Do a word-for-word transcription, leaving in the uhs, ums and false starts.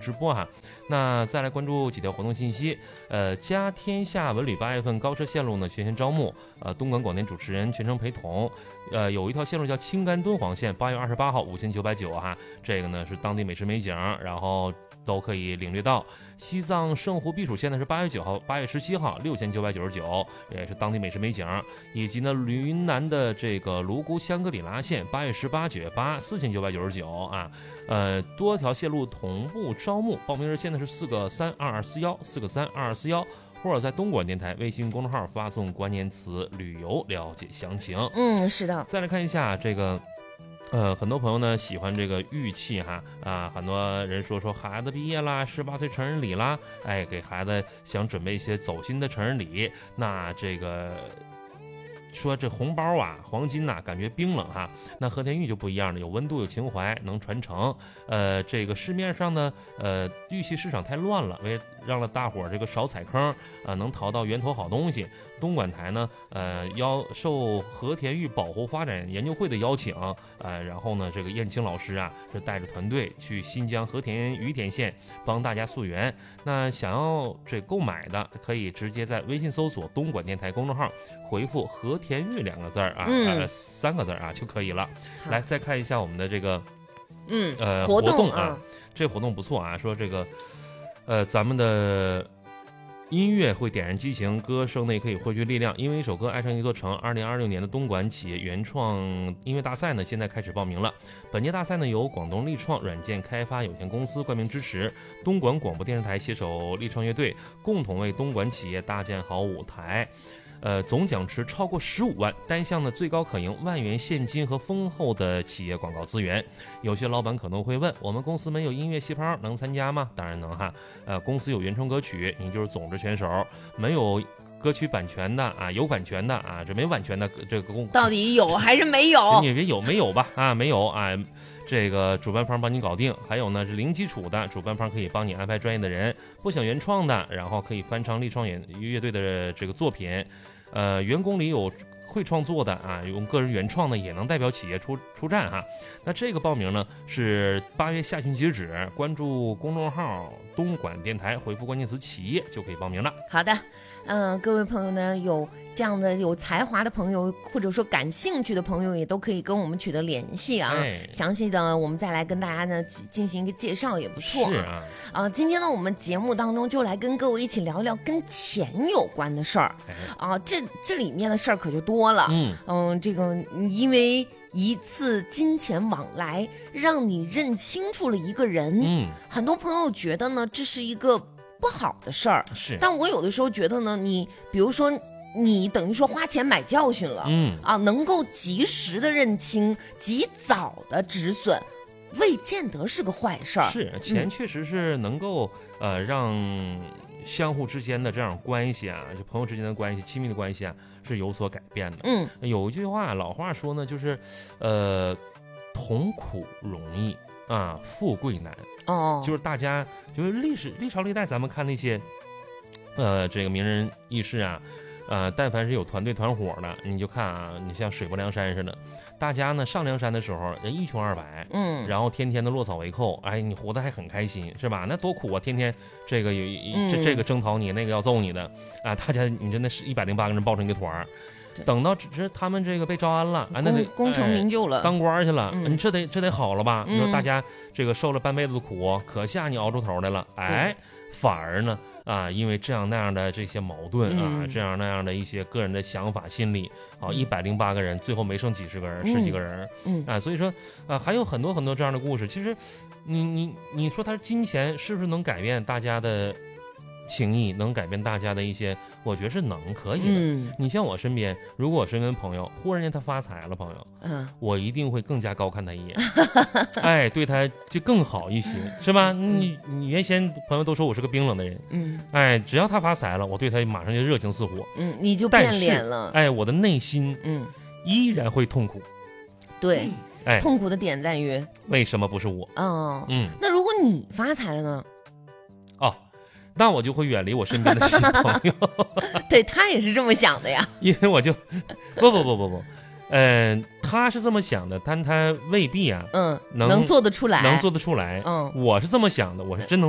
直播哈。那再来关注几条活动信息，呃，家天下文旅八月份高车线路呢全线招募，呃，东莞广电主持人全程陪同，呃，有一条线路叫青甘敦煌线，八月二十八号五千九百九哈，这个呢是当地美食美景，然后都可以领略到。西藏圣湖避暑线呢是八月九号、八月十七号六千九百九十九，也是当地美食美景，以及呢云南的这个泸沽香格里拉线，八月十八、九月八四千九百九十九啊，呃，多条线路同步招募，报名热线呢是四个三二二四幺，四个三二二四幺。或者在东莞电台微信公众号发送关键词“旅游”了解详情。 嗯，是的。 再来看一下这个。呃，很多朋友呢喜欢这个玉器哈啊，很多人说说孩子毕业啦，十八岁成人礼啦，哎，给孩子想准备一些走心的成人礼，那这个。说这红包啊，黄金呐、啊，感觉冰冷哈。那和田玉就不一样了，有温度，有情怀，能传承。呃，这个市面上呢，呃，玉器市场太乱了，为让了大伙儿这个少踩坑啊、呃，能淘到源头好东西。东莞台呢，呃，邀受和田玉保护发展研究会的邀请，呃，然后呢，这个燕青老师啊，是带着团队去新疆和田于田县帮大家溯源。那想要这购买的，可以直接在微信搜索东莞电台公众号，回复和田玉两个字儿啊， 嗯、 呃，三个字啊就可以了。来，再看一下我们的这个， 嗯， 呃， 活动, 活动啊， 啊这活动不错啊，说这个，呃，咱们的。音乐会点燃激情，歌声内可以汇聚力量。因为一首歌爱上一座城，二零二六年的东莞企业原创音乐大赛呢，现在开始报名了。本届大赛呢，由广东力创软件开发有限公司冠名支持，东莞广播电视台携手力创乐队，共同为东莞企业搭建好舞台。呃，总奖池超过十五万，单项呢最高可赢万元现金和丰厚的企业广告资源。有些老板可能会问，我们公司没有音乐细胞，能参加吗？当然能哈。呃，公司有原创歌曲，你就是总之选手；没有歌曲版权的啊，有版权的啊，这没版权的这个公到底有还是没有？ 你别有没有吧？啊，没有啊。这个主办方帮你搞定，还有呢是零基础的，主办方可以帮你安排专业的人；不想原创的，然后可以翻唱力创演乐队的这个作品。呃，员工里有会创作的啊，用个人原创的也能代表企业出出战哈。那这个报名呢是八月下旬截止，关注公众号东莞电台，回复关键词企业就可以报名了。 好的，嗯、呃，各位朋友呢有这样的有才华的朋友，或者说感兴趣的朋友，也都可以跟我们取得联系啊。 哎、 详细的我们再来跟大家呢进行一个介绍也不错。 是啊， 啊、呃，今天呢我们节目当中就来跟各位一起聊聊跟钱有关的事儿。啊、呃，这这里面的事儿可就多了。 嗯嗯，这个因为一次金钱往来，让你认清楚了一个人。 嗯， 很多朋友觉得呢这是一个不好的事儿， 是， 但我有的时候觉得呢，你比如说。你等于说花钱买教训了， 嗯啊，能够及时的认清，及早的止损，未见得是个坏事儿。 是，钱确实是能够、嗯、呃让相互之间的这样关系啊，就朋友之间的关系、亲密的关系啊，是有所改变的。 嗯， 有一句话，老话说呢，就是呃，同苦容易啊，富贵难。 哦， 就是大家就是历史历朝历代，咱们看那些呃这个名人轶事啊。呃，但凡是有团队团伙的，你就看啊，你像水泊梁山似的，大家呢上梁山的时候人一穷二白，嗯，然后天天的落草为寇，哎，你活得还很开心，是吧？那多苦啊，天天这个有这这个征讨你，那个要揍你的啊，大家你真的是一百零八个人抱成一个团儿。等到只是他们这个被招安了，啊，那得功成名就了， 哎、当官去了， 嗯、 你这得这得好了吧？ 嗯、 你说大家这个受了半辈子的苦，可下你熬出头来了，哎，反而呢啊，因为这样那样的这些矛盾啊， 嗯、 这样那样的一些个人的想法心理啊，一百零八个人最后没剩几十个人， 嗯、 十几个人， 嗯啊，所以说啊，还有很多很多这样的故事。其实，你你你说他金钱是不是能改变大家的情谊，能改变大家的一些？我觉得是能可以的。 嗯， 你像我身边，如果我身边朋友忽然间他发财了，朋友， 嗯， 我一定会更加高看他一眼，哎，对他就更好一些，是吧？你你原先朋友都说我是个冰冷的人， 嗯， 哎，只要他发财了，我对他马上就热情似火， 嗯，你就变脸了， 哎，我的内心， 嗯， 依然会痛苦。 对， 哎， 痛苦的点在于为什么不是我？ 哦， 嗯， 那如果你发财了呢？ 哦。那我就会远离我身边的这些朋友。 对，他也是这么想的呀。 因为我就不不不不不，嗯、呃，他是这么想的，但他未必啊， 嗯， 能能做得出来， 能做得出来。 嗯， 我是这么想的，我是真能。